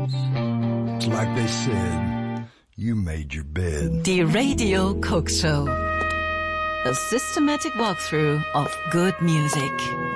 It's like they said, you made your bed. Die Radio Cook Show. A systematic walkthrough of good music.